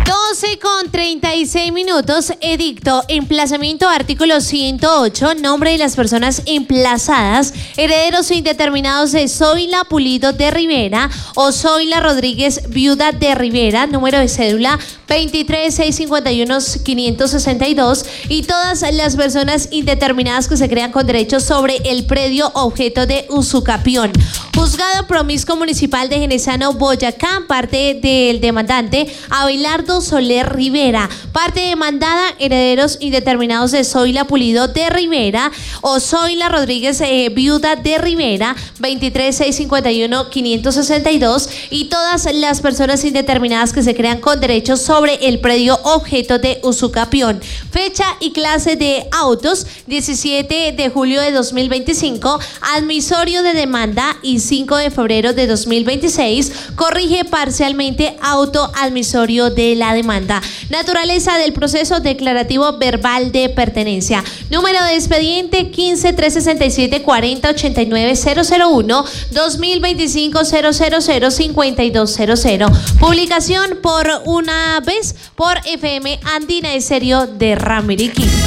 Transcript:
12:36. Edicto, emplazamiento, artículo 108, nombre de las personas emplazadas, herederos indeterminados de Zoila Pulido de Rivera o Zoila Rodríguez, viuda de Rivera, número de cédula 23.651.562, y todas las personas indeterminadas que se crean con derechos sobre el predio objeto de usucapión. Juzgado Promiscuo Municipal de Genesano, Boyacá, parte del demandante Abelardo Soler Rivera, parte demandada, herederos indeterminados de Zoila Pulido de Rivera o Zoila Rodríguez, viuda de Rivera, 23.651.562, y todas las personas indeterminadas que se crean con derechos sobre el predio objeto de usucapión. Fecha y clase de autos: 17 de julio de 2025, admisorio de demanda, y 5 de febrero de 2026, corrige parcialmente auto admisorio de la demanda. Naturaleza del proceso: declarativo verbal de pertenencia. Número de expediente 15-367-40-89-001, 2025-000-5200. Publicación por una vez por FM Andina Estéreo de Ramiriquí.